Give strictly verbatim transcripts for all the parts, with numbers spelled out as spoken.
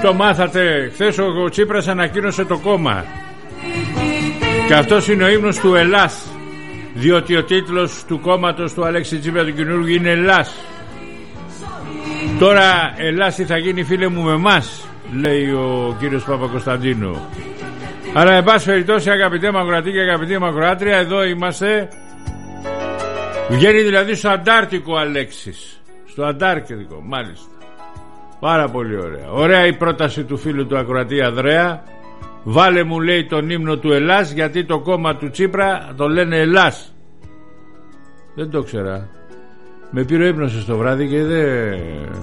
Το μάθατε χθες, ο, ο Τσίπρας ανακοίνωσε το κόμμα. Και αυτός είναι ο ύμνος του Ελλάς. Διότι ο τίτλος του κόμματος του Αλέξη Τσίπρα του καινούργιου είναι Ελλάς. Τώρα Ελλάς τι θα γίνει, φίλε μου, με εμάς, λέει ο κύριος Παπακοσταντίνου. Αλλά εν πάση περιπτώσει, αγαπητέ Μακροατή και αγαπητή Μακροάτρια, εδώ είμαστε. Βγαίνει δηλαδή στο Αντάρτικο Αλέξης. Στο Αντάρτικο, μάλιστα. Πάρα πολύ ωραία. Ωραία η πρόταση του φίλου του Ακροατή Ανδρέα. Βάλε, μου λέει, τον ύμνο του Ελλάς, γιατί το κόμμα του Τσίπρα το λένε Ελλάς. Δεν το ξέρα. Με πήρε ύπνος το βράδυ και δεν...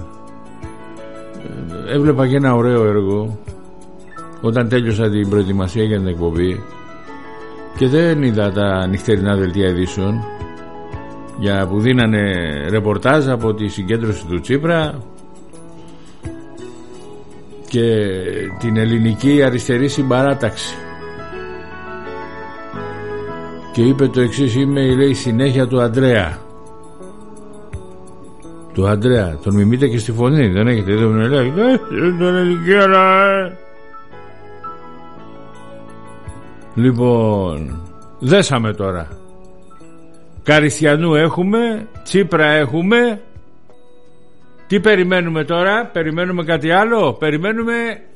Έβλεπα και ένα ωραίο έργο όταν τέλειωσα την προετοιμασία για την εκπομπή και δεν είδα τα νυχτερινά δελτία ειδήσεων για που δίνανε ρεπορτάζ από τη συγκέντρωση του Τσίπρα και την ελληνική αριστερή συμπαράταξη, και είπε το εξής: είμαι, λέει, συνέχεια του Ανδρέα. Του Ανδρέα, τον μιμείτε και στη φωνή, δεν έχετε? Δεν τον λέει, τον ελληνική, αλλά λοιπόν δέσαμε τώρα. Καριστιανού έχουμε, Τσίπρα έχουμε. Τι περιμένουμε τώρα? Περιμένουμε κάτι άλλο? Περιμένουμε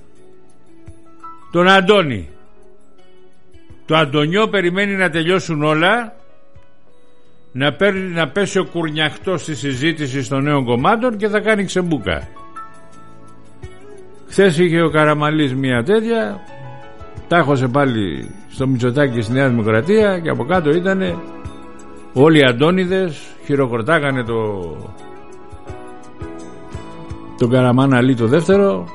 τον Αντώνη. Το Αντωνιό περιμένει να τελειώσουν όλα, να, παίρνει, να πέσει ο κουρνιαχτός στη συζήτηση των νέων κομμάτων και θα κάνει ξεμπούκα. Χθες είχε ο Καραμαλής μια τέτοια, τάχωσε πάλι στο Μητσοτάκη στη Νέα Δημοκρατία και από κάτω ήτανε όλοι οι Αντώνιδες, χειροκροτάγανε το τον Καραμάνα Αλή το δεύτερο.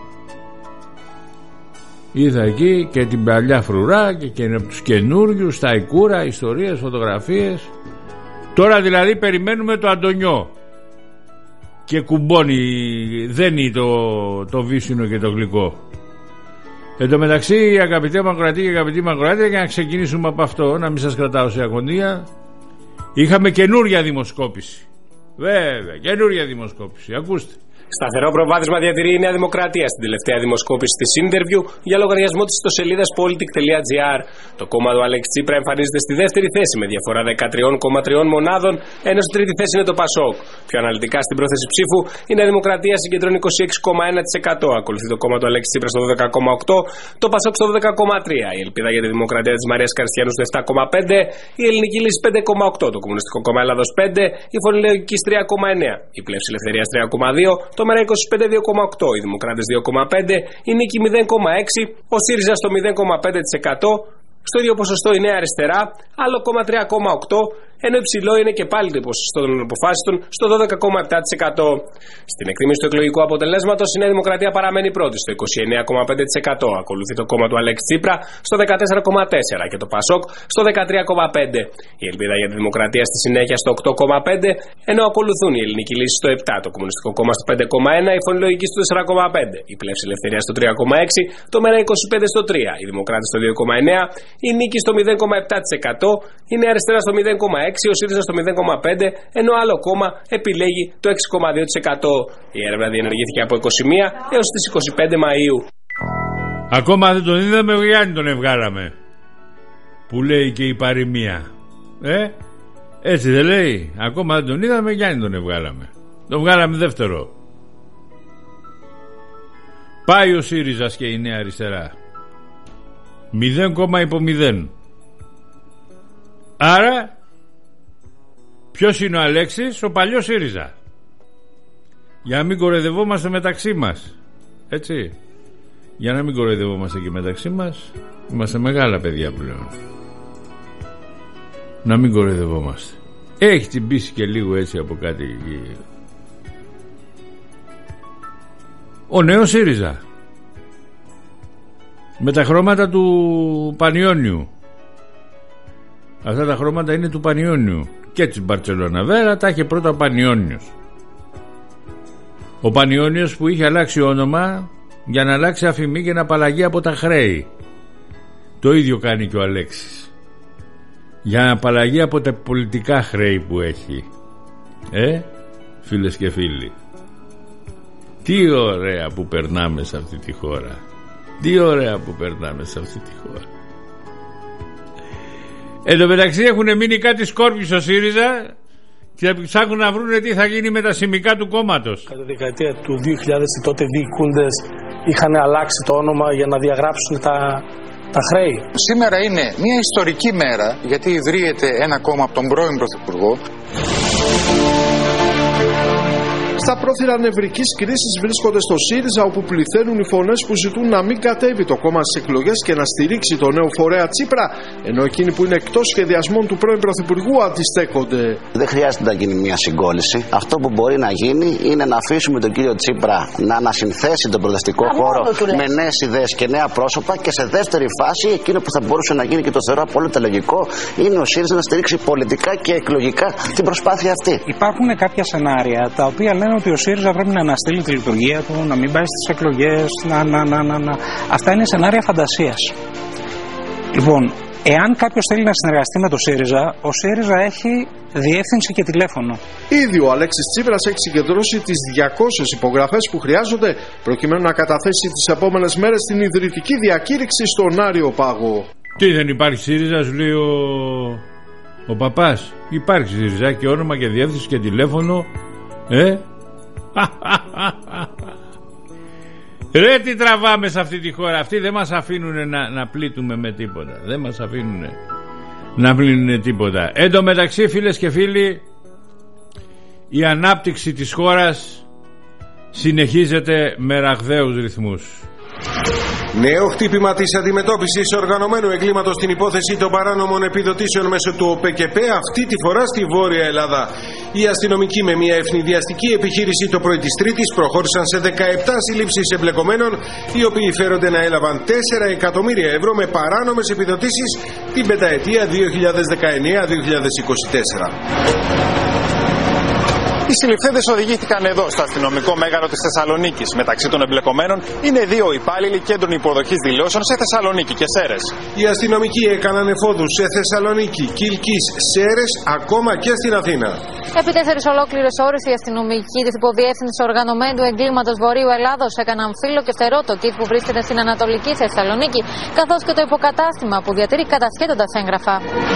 Είδα εκεί και την παλιά φρουρά και, και τους καινούριους, τα Ικούρα, ιστορίες, φωτογραφίες. Τώρα δηλαδή περιμένουμε το Αντωνιό και κουμπώνει, δένει το, το βύσσινο και το γλυκό. Εν τω μεταξύ, αγαπητέ Μακροατή και αγαπητή Μακροάτρια, για να ξεκινήσουμε από αυτό, να μην σας κρατάω σε αγωνία, είχαμε καινούρια δημοσκόπηση. Βέβαια, καινούρια δημοσκόπηση, ακούστε. Σταθερό προβάδισμα διατηρεί η Νέα Δημοκρατία στην τελευταία δημοσκόπηση της Interview για λογαριασμό της ιστοσελίδας politic τελεία gr. Το κόμμα του Αλέξη Τσίπρα εμφανίζεται στη δεύτερη θέση με διαφορά δεκατρία κόμμα τρία μονάδων, ενώ στη τρίτη θέση είναι το Πασόκ. Πιο αναλυτικά στην πρόθεση ψήφου, η Νέα Δημοκρατία συγκεντρώνει είκοσι έξι κόμμα ένα τοις εκατό. Ακολουθεί το κόμμα του Αλέξη Τσίπρα στο δώδεκα κόμμα οκτώ τοις εκατό, το Πασόκ στο δώδεκα κόμμα τρία τοις εκατό, η Ελπίδα για τη Δημοκρατία της Μαρίας Καριστιανού στο επτά κόμμα πέντε τοις εκατό, η Ελληνική Λύση πέντε κόμμα οκτώ τοις εκατό, το Κομμουνιστικό Κόμμα Ελλάδος πέντε τοις εκατό, η Φωνή Λογικής τρία κόμμα εννέα τοις εκατό, η Πλεύση Ελευθερίας τρία κόμμα δύο τοις εκατό, το Μέρα είκοσι πέντε δύο κόμμα οκτώ τοις εκατό, οι Δημοκράτες δύο κόμμα πέντε τοις εκατό, η Νίκη μηδέν κόμμα έξι τοις εκατό, ο ΣΥΡΙΖΑ στο μηδέν κόμμα πέντε τοις εκατό, στο ίδιο ποσοστό η Νέα Αριστερά, άλλο κόμμα τρία κόμμα οκτώ τοις εκατό, ενώ υψηλό είναι και πάλι το ποσοστό των αποφάσεων στο δώδεκα κόμμα επτά τοις εκατό. Στην εκτίμηση του εκλογικού αποτελέσματος, η Νέα Δημοκρατία παραμένει πρώτη στο είκοσι εννέα κόμμα πέντε τοις εκατό. Ακολουθεί το κόμμα του Αλέξη Τσίπρα στο δεκατέσσερα κόμμα τέσσερα τοις εκατό και το Πασόκ στο δεκατρία κόμμα πέντε τοις εκατό. Η Ελπίδα για τη Δημοκρατία στη συνέχεια στο οκτώ κόμμα πέντε τοις εκατό, ενώ ακολουθούν η Ελληνική Λύση στο επτά τοις εκατό, το Κομμουνιστικό Κόμμα στο πέντε κόμμα ένα τοις εκατό, η Φωνή Λογικής στο τέσσερα κόμμα πέντε τοις εκατό, η Πλεύση Ελευθερίας στο τρία κόμμα έξι τοις εκατό, το Μέρα είκοσι πέντε τοις εκατό στο τρία τοις εκατό, οι Δημοκράτες στο δύο κόμμα εννέα τοις εκατό, η Νίκη στο μηδέν κόμμα επτά τοις εκατό, η Νέα Αριστερά στο μηδέν κόμμα έξι τοις εκατό, ο ΣΥΡΙΖΑ στο μηδέν κόμμα πέντε τοις εκατό, ενώ άλλο κόμμα επιλέγει το έξι κόμμα δύο τοις εκατό. Η έρευνα διενεργήθηκε από είκοσι μία έως τις είκοσι πέντε Μαΐου. Ακόμα δεν τον είδαμε, ο Γιάννη τον ευγάλαμε, που λέει και η παροιμία. Ε, έτσι δεν λέει? Ακόμα δεν τον είδαμε, Γιάννη τον ευγάλαμε. Τον βγάλαμε δεύτερο. Πάει ο ΣΥΡΙΖΑς και η Νέα Αριστερά μηδέν κόμμα υπό μηδέν. Άρα ποιος είναι ο Αλέξης? Ο παλιός ΣΥΡΙΖΑ. Για να μην κοροϊδευόμαστε μεταξύ μας, έτσι, για να μην κοροϊδευόμαστε και μεταξύ μας. Είμαστε μεγάλα παιδιά πλέον. Να μην κοροϊδευόμαστε. Έχει τσιμπήσει και λίγο έτσι από κάτι εκεί ο νέος ΣΥΡΙΖΑ με τα χρώματα του Πανιόνιου. Αυτά τα χρώματα είναι του Πανιόνιου και της Μπαρτσελώνα. Βέβαια τα είχε πρώτα ο Πανιόνιος. Ο Πανιόνιος που είχε αλλάξει όνομα για να αλλάξει αφημί και να απαλλαγεί από τα χρέη. Το ίδιο κάνει και ο Αλέξης, για να απαλλαγεί από τα πολιτικά χρέη που έχει. Ε, φίλες και φίλοι, τι Τι ωραία που περνάμε σε αυτή τη χώρα. Τι ωραία που περνάμε σε αυτή τη χώρα. Εν τω μεταξύ έχουν μείνει κάτι σκόρπιοι στο ΣΥΡΙΖΑ και ψάχνουν να βρούνε τι θα γίνει με τα σημικά του κόμματος. Κατά τη δεκαετία του δύο χιλιάδες οι τότε διοικούντες είχαν αλλάξει το όνομα για να διαγράψουν τα, τα χρέη. Σήμερα είναι μια ιστορική μέρα γιατί ιδρύεται ένα κόμμα από τον πρώην Πρωθυπουργό. Στα πρόθυρα νευρικής κρίσης βρίσκονται στο ΣΥΡΙΖΑ, όπου πληθαίνουν οι φωνές που ζητούν να μην κατέβει το κόμμα στις εκλογές και να στηρίξει το νέο φορέα Τσίπρα, ενώ εκείνοι που είναι εκτός σχεδιασμών του πρώην Πρωθυπουργού αντιστέκονται. Δεν χρειάζεται να γίνει μια συγκόλληση. Αυτό που μπορεί να γίνει είναι να αφήσουμε τον κύριο Τσίπρα να ανασυνθέσει τον προοδευτικό χώρο με νέες ιδέες και νέα πρόσωπα, και σε δεύτερη φάση εκείνο που θα μπορούσε να γίνει και το θεωρώ απόλυτα λογικό είναι ο ΣΥΡΙΖΑ να στηρίξει πολιτικά και εκλογικά την προσπάθεια αυτή. Υπάρχουν κάποια σενάρια τα οποία λένε ότι ο ΣΥΡΙΖΑ πρέπει να αναστείλει τη λειτουργία του, να μην πάει στις εκλογές, να, να, να, να, να. Αυτά είναι σενάρια φαντασίας. Λοιπόν, εάν κάποιος θέλει να συνεργαστεί με το ΣΥΡΙΖΑ, ο ΣΥΡΙΖΑ έχει διεύθυνση και τηλέφωνο. Ήδη ο Αλέξης Τσίπρας έχει συγκεντρώσει τις διακόσιες υπογραφές που χρειάζονται προκειμένου να καταθέσει τις επόμενες μέρες την ιδρυτική διακήρυξη στον Άριο Πάγο. Τι, δεν υπάρχει ΣΥΡΙΖΑ, σου λέει ο, ο παπάς. Υπάρχει ΣΥΡΙΖΑ και όνομα και διεύθυνση και τηλέφωνο. Ε Ρε, τι τραβάμε σε αυτή τη χώρα. Αυτοί δεν μας αφήνουν να, να πλήττουμε με τίποτα. Δεν μας αφήνουν να πλύνουν τίποτα. Εν τω μεταξύ, φίλες και φίλοι, η ανάπτυξη της χώρας συνεχίζεται με ραγδαίους ρυθμούς. Νέο χτύπημα της αντιμετώπισης οργανωμένου εγκλήματος στην υπόθεση των παράνομων επιδοτήσεων μέσω του ΟΠΕΚΕΠΕ, αυτή τη φορά στη Βόρεια Ελλάδα. Οι αστυνομικοί με μια ευνηδιαστική επιχείρηση το πρωί της Τρίτης προχώρησαν σε δεκαεπτά συλλήψεις εμπλεκομένων, οι οποίοι φέρονται να έλαβαν τέσσερα εκατομμύρια ευρώ με παράνομες επιδοτήσεις την πενταετία δύο χιλιάδες δεκαεννέα δύο χιλιάδες είκοσι τέσσερα. Οι συλληφθέντες οδηγήθηκαν εδώ, στο αστυνομικό μέγαρο της Θεσσαλονίκης. Μεταξύ των εμπλεκομένων είναι δύο υπάλληλοι κέντρων υποδοχής δηλώσεων σε Θεσσαλονίκη και Σέρρες. Οι αστυνομικοί έκαναν εφόδους σε Θεσσαλονίκη, Κιλκής, Σέρρες, ακόμα και στην Αθήνα. Επί τέσσερις ολόκληρες ώρες οι αστυνομικοί της Υποδιεύθυνσης Οργανωμένου Εγκλήματος Βορείου Ελλάδος έκαναν φύλλο και φτερό το κιτ που βρίσκεται στην Ανατολική Θεσσαλονίκη, καθώς και το υποκατάστημα που διατηρεί κατασχέτοντα έγγραφα.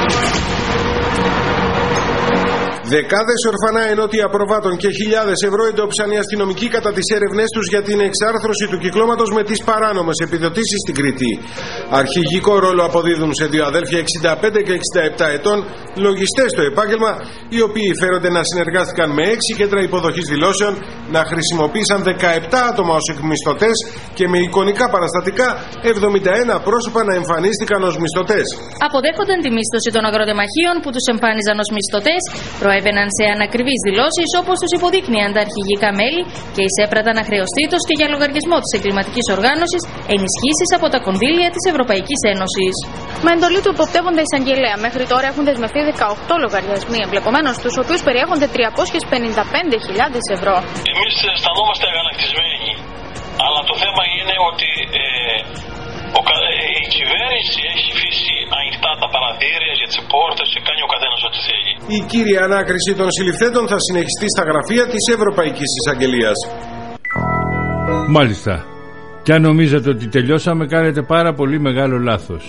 Δεκάδες ορφανά ενότια προβάτων και χιλιάδες ευρώ εντόπισαν οι αστυνομικοί κατά τις έρευνές τους για την εξάρθρωση του κυκλώματος με τις παράνομες επιδοτήσεις στην Κρήτη. Αρχηγικό ρόλο αποδίδουν σε δύο αδέλφια εξήντα πέντε και εξήντα επτά ετών, λογιστές στο επάγγελμα, οι οποίοι φέρονται να συνεργάστηκαν με έξι κέντρα υποδοχής δηλώσεων, να χρησιμοποίησαν δεκαεπτά άτομα ως εκμισθωτές και με εικονικά παραστατικά εβδομήντα ένα πρόσωπα να εμφανίστηκαν ως μισθωτές. Αποδέχονταν τη μίσθωση των αγροτεμαχίων που τους εμφάνιζαν ως μισθωτές, προέβαιναν σε ανακριβείς δηλώσεις όπως τους υποδείκνυαν τα αρχηγικά μέλη και εισέπραταν αχρεωστήτως και για λογαριασμό της εγκληματικής οργάνωσης ενισχύσεις από τα κονδύλια της Ευρωπαϊκής Ένωσης. Με εντολή του υποπτεύοντα εισαγγελέα, μέχρι τώρα έχουν δεσμευτεί δεκαοκτώ λογαριασμοί εμπλεκομένων, στους οποίους περιέχονται τριακόσιες πενήντα πέντε χιλιάδες ευρώ. Εμείς αισθανόμαστε αγανακτισμένοι, αλλά το θέμα είναι ότι ε, ο, η κυβέρνηση έχει αφήσει ανοιχτά τα παραθύρια για τις πόρτες και κάνει ο καθένας ό,τι θέλει. Η κύρια ανάκριση των συλληφθέντων θα συνεχιστεί στα γραφεία της Ευρωπαϊκής Εισαγγελίας. Μάλιστα. Και αν νομίζετε ότι τελειώσαμε, κάνετε πάρα πολύ μεγάλο λάθος.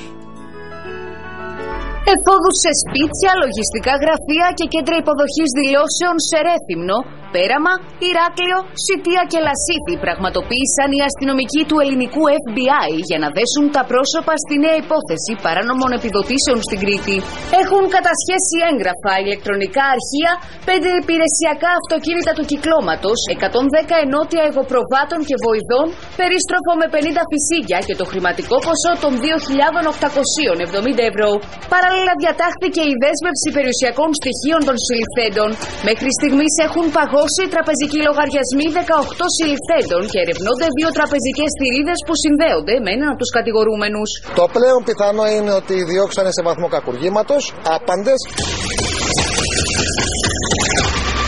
Εφόδους σε σπίτια, λογιστικά γραφεία και κέντρα υποδοχής δηλώσεων σε Ρέθυμνο, Πέραμα, Ηράκλειο, Σιτία και Λασίθι πραγματοποίησαν οι αστυνομικοί του ελληνικού Εφ Μπι Άι για να δέσουν τα πρόσωπα στη νέα υπόθεση παράνομων επιδοτήσεων στην Κρήτη. Έχουν κατασχέσει έγγραφα, ηλεκτρονικά αρχεία, πέντε υπηρεσιακά αυτοκίνητα του κυκλώματος, εκατόν δέκα ενότια εγωπροβάτων και βοηδών, περίστροφο με πενήντα φυσίγια και το χρηματικό ποσό των δύο χιλιάδες οκτακόσια εβδομήντα ευρώ. Παράλληλα διατάχθηκε η δέσμευση περιουσιακών στοιχείων των συλληφθέντων. Μέχρι στιγμής έχουν παγώσει τραπεζικοί λογαριασμοί δεκαοκτώ συλληφθέντων και ερευνώνται δύο τραπεζικές θηρίδες που συνδέονται με έναν από τους κατηγορούμενους. Το πλέον πιθανό είναι ότι διώξανε σε βαθμό κακουργήματος άπαντες.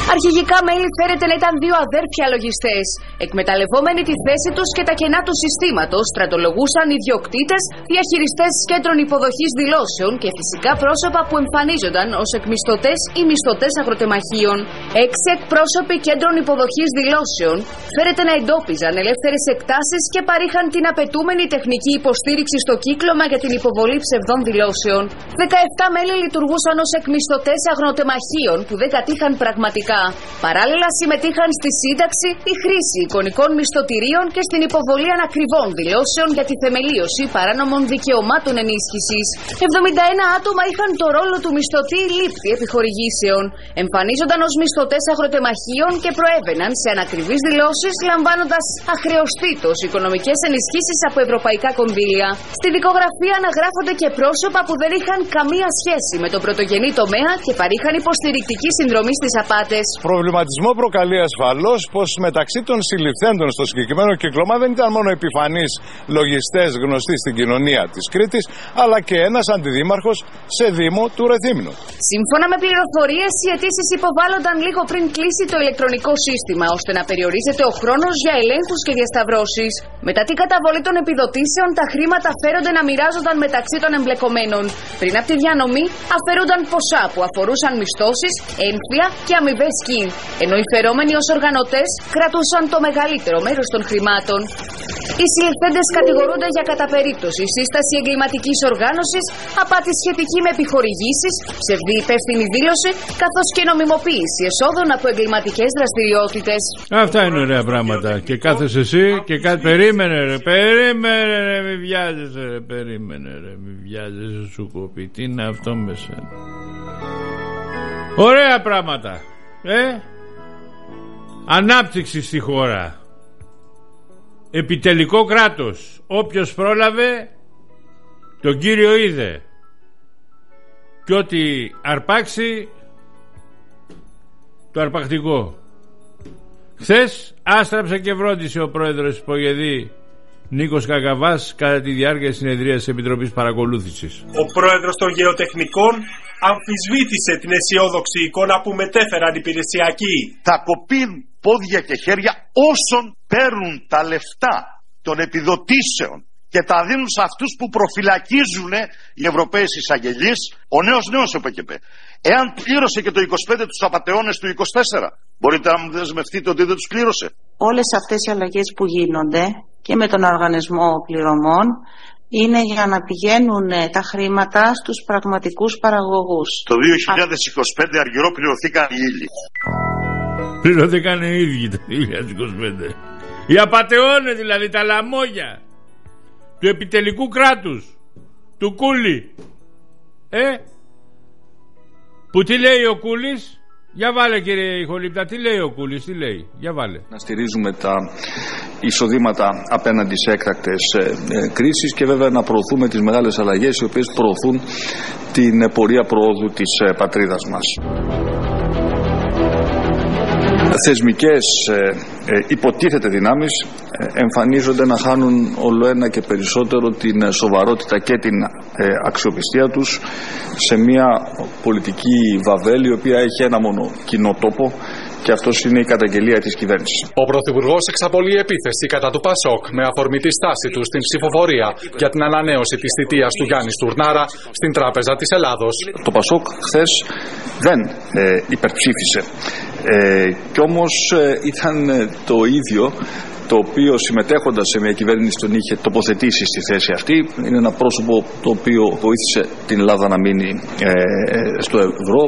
Αρχηγικά μέλη φέρεται να ήταν δύο αδέρφια λογιστές. Εκμεταλλευόμενοι τη θέση τους και τα κενά του συστήματος, στρατολογούσαν ιδιοκτήτες, διαχειριστές κέντρων υποδοχής δηλώσεων και φυσικά πρόσωπα που εμφανίζονταν ως εκμισθωτές ή μισθωτές αγροτεμαχίων. Έξι εκπρόσωποι κέντρων υποδοχής δηλώσεων φέρεται να εντόπιζαν ελεύθερες εκτάσεις και παρήχαν την απαιτούμενη τεχνική υποστήριξη στο κύκλωμα για την υποβολή ψευδών δηλώσεων. δεκαεπτά μέλη λειτουργούσαν ως εκμισθωτές αγροτεμαχίων που δεν κατήχαν πραγματικά. Παράλληλα συμμετείχαν στη σύνταξη, τη χρήση εικονικών μισθωτηρίων και στην υποβολή ανακριβών δηλώσεων για τη θεμελίωση παράνομων δικαιωμάτων ενίσχυσης. εβδομήντα ένα άτομα είχαν το ρόλο του μισθωτή λήπτη επιχορηγήσεων. Εμφανίζονταν ως μισθωτές αγροτεμαχίων και προέβαιναν σε ανακριβείς δηλώσεις, λαμβάνοντας αχρεωστήτως οικονομικές ενισχύσεις από ευρωπαϊκά κονδύλια. Στη δικογραφία αναγράφονται και πρόσωπα που δεν είχαν καμία σχέση με τον πρωτογενή τομέα και παρήχαν υποστηρικτική συνδρομή στις απάτες. Προβληματισμό προκαλεί ασφαλώς πως μεταξύ των συλληφθέντων στο συγκεκριμένο κύκλωμα δεν ήταν μόνο επιφανείς λογιστές γνωστοί στην κοινωνία της Κρήτης, αλλά και ένας αντιδήμαρχος σε δήμο του Ρεθύμνου. Σύμφωνα με πληροφορίες, οι αιτήσεις υποβάλλονταν λίγο πριν κλείσει το ηλεκτρονικό σύστημα, ώστε να περιορίζεται ο χρόνος για ελέγχους και διασταυρώσεις. Μετά την καταβολή των επιδοτήσεων, τα χρήματα φέρονται να μοιράζονταν μεταξύ των εμπλεκομένων. Πριν από τη διανομή, αφαιρούνταν ποσά που αφορούσαν μισθώσεις, ένθια και αμοιβές σκιν, ενώ οι φερόμενοι ως οργανωτές κρατούσαν το μεγαλύτερο μέρος των χρημάτων. Οι συλληφθέντες κατηγορούνται για κατά περίπτωση σύσταση εγκληματικής οργάνωσης, απάτη σχετική με επιχορηγήσεις, ψευδή υπεύθυνη δήλωση, καθώς και νομιμοποίηση εσόδων από εγκληματικές δραστηριότητες. Αυτά είναι ωραία πράγματα. Και κάθεσαι εσύ και κάθε. Περίμενε ρε, περίμενε ρε, μη βιάζεσαι ρε, περίμενε ρε, μη βιάζεσαι σου κοπεί. Τι είναι αυτό μέσα. Ωραία πράγματα. Ε, ανάπτυξη στη χώρα. Επιτελικό κράτος. Όποιος πρόλαβε, τον Κύριο είδε. Και ό,τι αρπάξει, το αρπακτικό. Χθες άστραψε και βρόντισε ο πρόεδρος της Πογεδή Νίκος Κακαβάς κατά τη διάρκεια της συνεδρίας της Επιτροπής Παρακολούθησης. Ο πρόεδρος των Γεωτεχνικών αμφισβήτησε την αισιόδοξη εικόνα που μετέφεραν οι υπηρεσιακοί. Θα κοπεί πόδια και χέρια όσων παίρνουν τα λεφτά των επιδοτήσεων και τα δίνουν σε αυτούς που προφυλακίζουν οι Ευρωπαίοι εισαγγελείς. Ο νέος νέος ΕΠΚΠ, εάν πλήρωσε και το είκοσι πέντε τους απατεώνες του είκοσι τέσσερα, μπορείτε να μου δεσμευτείτε ότι δεν τους πλήρωσε? Όλες αυτές οι αλλαγές που γίνονται και με τον οργανισμό πληρωμών είναι για να πηγαίνουν τα χρήματα στους πραγματικούς παραγωγούς. Το δύο χιλιάδες είκοσι πέντε αργυρό πληρωθήκαν οι ίδιοι. Πληρωθήκαν οι ίδιοι το δύο χιλιάδες είκοσι πέντε. Οι απατεώνες δηλαδή, τα λαμόγια του επιτελικού κράτους, του Κούλη. Ε, που τι λέει ο Κούλης? Για βάλε κύριε Ιχολήπτα, τι λέει ο Κούλης, τι λέει, για βάλε. Να στηρίζουμε τα εισοδήματα απέναντι σε έκτακτες ε, ε, κρίσεις και βέβαια να προωθούμε τις μεγάλες αλλαγές οι οποίες προωθούν την πορεία προόδου της ε, πατρίδας μας. Θεσμικές ε, ε, υποτίθεται δυνάμεις ε, εμφανίζονται να χάνουν όλο ένα και περισσότερο την ε, σοβαρότητα και την ε, αξιοπιστία τους σε μια πολιτική βαβέλη η οποία έχει ένα μόνο κοινό τόπο, και αυτός είναι η καταγγελία της κυβέρνησης. Ο Πρωθυπουργός εξαπολύει επίθεση κατά του Πασόκ με αφορμή τη στάση του στην ψηφοφορία για την ανανέωση της θητείας του Γιάννη Στουρνάρα στην Τράπεζα της Ελλάδος. Το Πασόκ χθες δεν ε, υπερψήφισε. Ε, κι όμως ε, ήταν το ίδιο το οποίο συμμετέχοντας σε μια κυβέρνηση τον είχε τοποθετήσει στη θέση αυτή. Είναι ένα πρόσωπο το οποίο βοήθησε την Ελλάδα να μείνει ε, στο ευρώ.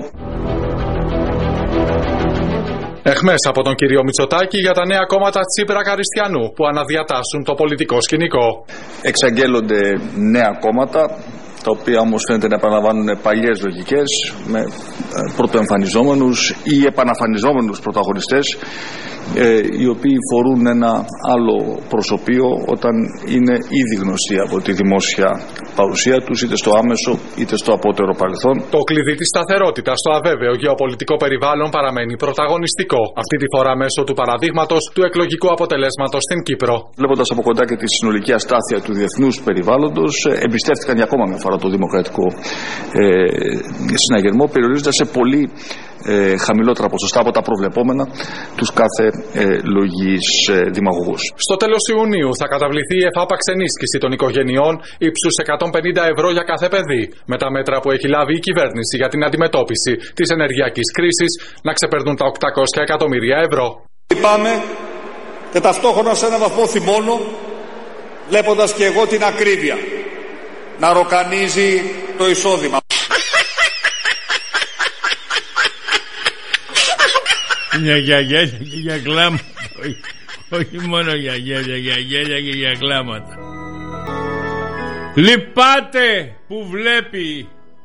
Εχμές από τον κύριο Μητσοτάκη για τα νέα κόμματα Τσίπρα Καριστιανού που αναδιατάσσουν το πολιτικό σκηνικό. Εξαγγέλλονται νέα κόμματα, τα οποία όμως φαίνεται να επαναλαμβάνουν παλιές λογικές με πρωτοεμφανιζόμενους ή επαναφανιζόμενους πρωταγωνιστές, ε, οι οποίοι φορούν ένα άλλο προσωπείο όταν είναι ήδη γνωστοί από τη δημόσια παρουσία τους, είτε στο άμεσο είτε στο απότερο παρελθόν. Το κλειδί της σταθερότητας στο αβέβαιο γεωπολιτικό περιβάλλον παραμένει πρωταγωνιστικό. Αυτή τη φορά μέσω του παραδείγματος του εκλογικού αποτελέσματος στην Κύπρο. Βλέποντας από κοντά και τη συνολική αστάθεια του διεθνούς περιβάλλοντος, εμπιστεύτηκαν για ακόμα μια φορά αφορά το δημοκρατικό ε, συναγερμό, περιορίζοντας σε πολύ ε, χαμηλότερα ποσοστά από τα προβλεπόμενα τους κάθε ε, λογής ε, δημαγωγούς. Στο τέλος Ιουνίου θα καταβληθεί η εφάπαξ ενίσχυση των οικογενειών ύψους εκατόν πενήντα ευρώ για κάθε παιδί, με τα μέτρα που έχει λάβει η κυβέρνηση για την αντιμετώπιση της ενεργειακής κρίσης να ξεπερνούν τα οκτακόσια εκατομμύρια ευρώ. Λυπάμαι και ταυτόχρονα σε έναν βαθμό θυμώνω, βλέποντας και εγώ την ακρίβεια να ροκανίζει το εισόδημα. Για γέλια και για κλάματα. Όχι μόνο για γέλια, για γέλια και για κλάματα. Λυπάται που βλέπει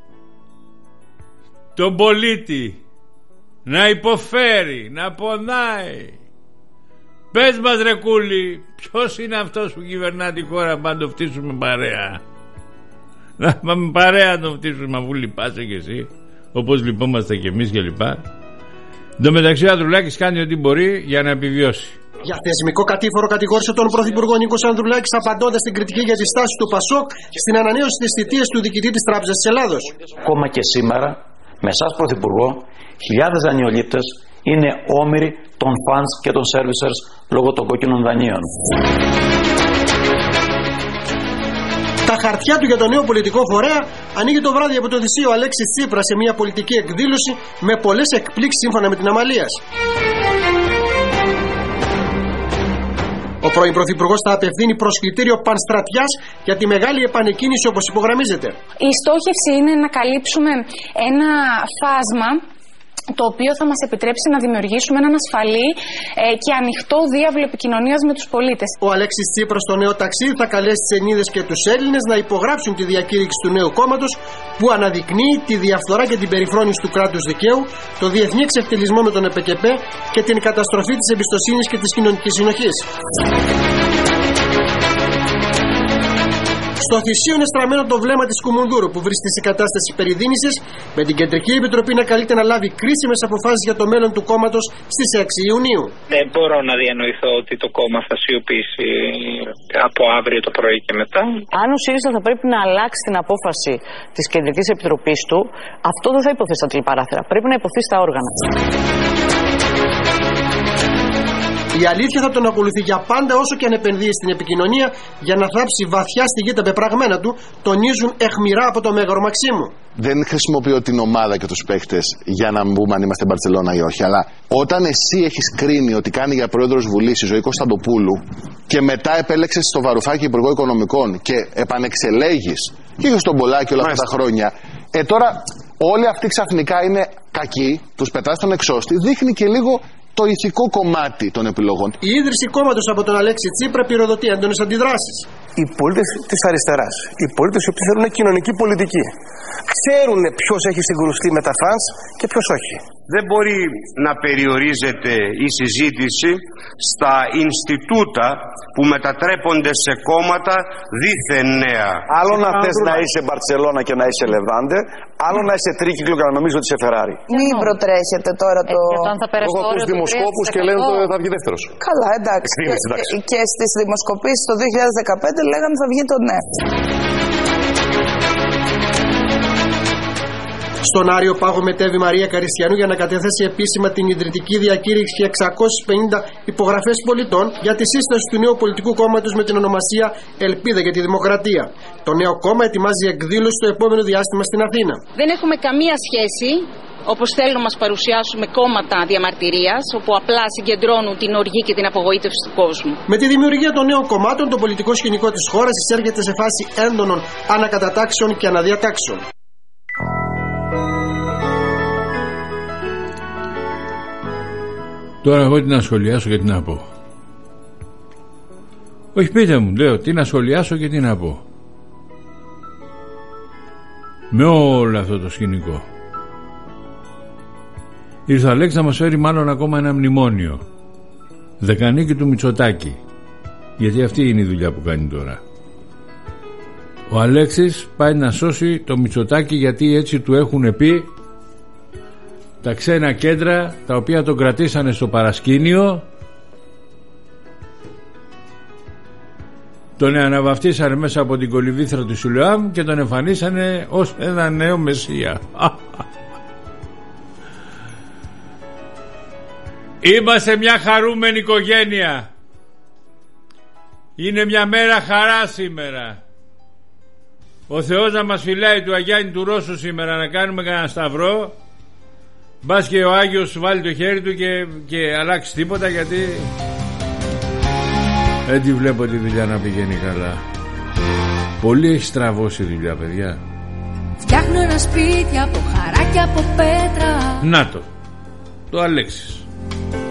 τον πολίτη να υποφέρει, να πονάει. Πες μας ρε κούλη, ποιος είναι αυτός που κυβερνά τη χώρα, να το φτύσουμε παρέα. Να πάμε παρέα να το φτύσουμε, αφού λυπάσαι κι εσύ, όπως λυπόμαστε κι εμείς και λοιπά. Εν τω μεταξύ ο Ανδρουλάκης κάνει ό,τι μπορεί για να επιβιώσει. Για θεσμικό κατήφορο κατηγόρησε τον Πρωθυπουργό Νίκος Ανδρουλάκης, απαντώντας στην κριτική για τη στάση του Πασόκ στην ανανέωση της θητείας του διοικητή της Τράπεζας της Ελλάδος. Ακόμα και σήμερα, με εσάς Πρωθυπουργό, χιλιάδες δανειολήπτες είναι όμοιροι των funds και των servicers λόγω των κόκκινων δανείων. Τα χαρτιά του για το νέο πολιτικό φορέα ανοίγει το βράδυ από το Οδυσσείο Αλέξης Τσίπρα σε μια πολιτική εκδήλωση με πολλές εκπλήξεις σύμφωνα με την Αμαλίας. Ο πρώην Πρωθυπουργός θα απευθύνει προσκλητήριο πανστρατιάς για τη μεγάλη επανεκκίνηση, όπως υπογραμμίζεται. Η στόχευση είναι να καλύψουμε ένα φάσμα το οποίο θα μας επιτρέψει να δημιουργήσουμε έναν ασφαλή ε, και ανοιχτό διάβλο επικοινωνίας με τους πολίτες. Ο Αλέξης Τσίπρας στο νέο ταξίδι θα καλέσει τις Ελληνίδες και τους Έλληνες να υπογράψουν τη διακήρυξη του νέου κόμματος που αναδεικνύει τη διαφθορά και την περιφρόνηση του κράτους δικαίου, το διεθνή εξευτελισμό με τον ΕΠΕΚΕΠΕ και την καταστροφή της εμπιστοσύνης και της κοινωνικής συνοχής. Στο Θησίο είναι στραμμένο το βλέμμα της Κουμουνδούρου που βρίσκεται σε κατάσταση περιδίνησης, με την Κεντρική Επιτροπή να καλείται να λάβει κρίσιμες αποφάσεις για το μέλλον του κόμματος στις έξι Ιουνίου. Δεν μπορώ να διανοηθώ ότι το κόμμα θα σιωπήσει από αύριο το πρωί και μετά. Αν ο ΣΥΡΙΖΑ θα πρέπει να αλλάξει την απόφαση της Κεντρικής Επιτροπής του, αυτό δεν θα υποθεί στα τηλεπαράθυρα. Πρέπει να υποθεί στα όργανα. Η αλήθεια θα τον ακολουθεί για πάντα όσο και αν επενδύει στην επικοινωνία για να θάψει βαθιά στη γη τα πεπραγμένα του, τονίζουν αιχμηρά από το Μέγαρο Μαξίμου. Δεν χρησιμοποιώ την ομάδα και τους παίχτες για να πούμε αν είμαστε Μπαρτσελώνα ή όχι, αλλά όταν εσύ έχεις κρίνει ότι κάνει για πρόεδρος Βουλής η Ζωή Κωνσταντοπούλου και μετά επέλεξες στο Βαρουφάκη Υπουργό Οικονομικών και επανεξελέγεις και είχες τον Πολάκη όλα αυτά τα χρόνια, ε τώρα όλοι αυτοί ξαφνικά είναι κακοί, τους πετάς τον εξώστη, δείχνει και λίγο το ηθικό κομμάτι των επιλογών. Η ίδρυση κόμματος από τον Αλέξη Τσίπρα πυροδοτεί έντονες αντιδράσεις. Οι πολίτες της αριστεράς, οι πολίτες οι οποίοι θέλουν κοινωνική πολιτική, ξέρουν ποιος έχει συγκρουστεί με τα φανς και ποιος όχι. Δεν μπορεί να περιορίζεται η συζήτηση στα Ινστιτούτα που μετατρέπονται σε κόμματα δίθεν νέα. Άλλο να θες να είσαι Μπαρτσελώνα και να είσαι Λεβάντε, άλλο να είσαι τρίκυκλο και να νομίζω ότι είσαι Φεράρι. Μην προτρέχετε τώρα το... Εγώ ακούς δημοσκόπους και λένε ότι θα βγει δεύτερος. Καλά, εντάξει. Εκτίμηση, εντάξει. Και, και στις δημοσκοπήσεις το δύο χιλιάδες δεκαπέντε λέγανε θα βγει το ναι. Στον Άριο Πάγο μετέβη Μαρία Καριστιανού για να κατεθέσει επίσημα την ιδρυτική διακήρυξη και εξακόσιες πενήντα υπογραφές πολιτών για τη σύσταση του νέου πολιτικού κόμματος με την ονομασία Ελπίδα για τη Δημοκρατία. Το νέο κόμμα ετοιμάζει εκδήλωση το επόμενο διάστημα στην Αθήνα. Δεν έχουμε καμία σχέση, όπως θέλουν να μας παρουσιάσουν, με κόμματα διαμαρτυρίας, όπου απλά συγκεντρώνουν την οργή και την απογοήτευση του κόσμου. Με τη δημιουργία των νέων κομμάτων, το πολιτικό σκηνικό της χώρας εισέρχεται σε φάση έντονων ανακατατάξεων και αναδιατάξεων. Τώρα εγώ τι να σχολιάσω και τι να πω. Όχι, πείτε μου, λέω, τι να σχολιάσω και τι να πω. Με όλο αυτό το σκηνικό. Ήρθε ο Αλέξης να μας φέρει μάλλον ακόμα ένα μνημόνιο. Δεκανίκη του Μητσοτάκη. Γιατί αυτή είναι η δουλειά που κάνει τώρα. Ο Αλέξης πάει να σώσει το Μητσοτάκη, γιατί έτσι του έχουν πει τα ξένα κέντρα τα οποία τον κρατήσανε στο παρασκήνιο Τον αναβαφτίσανε μέσα από την κολυβήθρα του Σιλοάμ και τον εμφανίσανε ως ένα νέο μεσσία. Είμαστε μια χαρούμενη οικογένεια. Είναι μια μέρα χαρά σήμερα. Ο Θεός να μας φυλάει του Αγιάννη του Ρώσου σήμερα, να κάνουμε κανένα σταυρό. Μπας και ο Άγιος βάλει το χέρι του και, και αλλάξει τίποτα, γιατί δεν τη βλέπω τη δουλειά να πηγαίνει καλά. Πολύ έχει στραβώσει η δουλειά, παιδιά. Φτιάχνω ένα σπίτι από χαρά και από πέτρα. Να το, το Αλέξης.